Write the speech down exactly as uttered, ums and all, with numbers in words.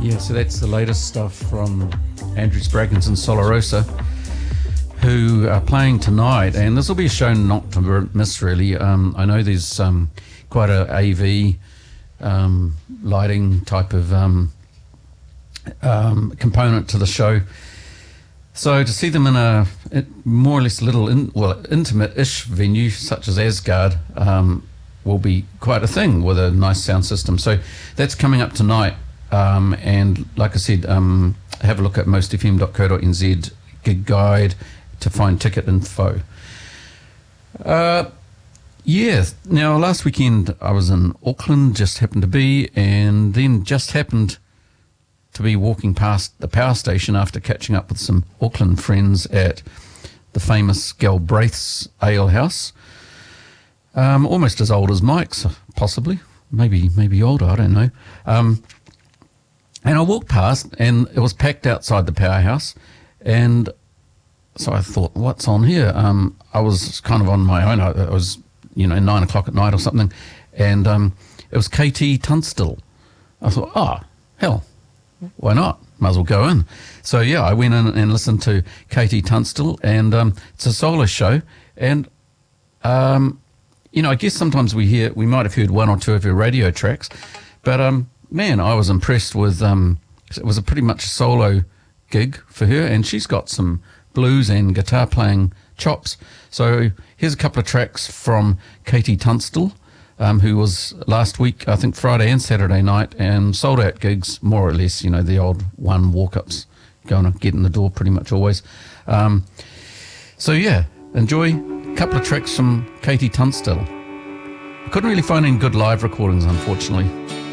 Yeah, so that's the latest stuff from Andrew Spraggins and Solarosa, who are playing tonight, and this will be a show not to miss, really. Um, I know there's um, quite a A V um, lighting type of um, um, component to the show. So to see them in a more or less little, in, well, intimate-ish venue such as Asgard um, will be quite a thing with a nice sound system. So that's coming up tonight. Um, and like I said, um, have a look at most f m dot co dot n z gig guide to find ticket info. Uh, yeah, now last weekend I was in Auckland, just happened to be, and then just happened to be walking past the power station after catching up with some Auckland friends at the famous Galbraith's Ale House. Um, almost as old as Mike's, possibly. Maybe, maybe older, I don't know. Um, And I walked past, and it was packed outside the powerhouse, and so I thought, what's on here? Um, I was kind of on my own. I, it was, you know, nine o'clock at night or something, and um, it was K T Tunstall. I thought, oh, hell, why not? Might as well go in. So, yeah, I went in and listened to K T Tunstall, and um, it's a solo show, and, um, you know, I guess sometimes we hear, we might have heard one or two of her radio tracks, but... um. Man, I was impressed with, um, it was a pretty much solo gig for her, and she's got some blues and guitar playing chops. So here's a couple of tracks from K T Tunstall, um, who was last week, I think Friday and Saturday night, and sold out gigs, more or less, you know, the old one walk-ups, going to get in the door pretty much always. Um, so yeah, enjoy a couple of tracks from K T Tunstall. I couldn't really find any good live recordings, unfortunately.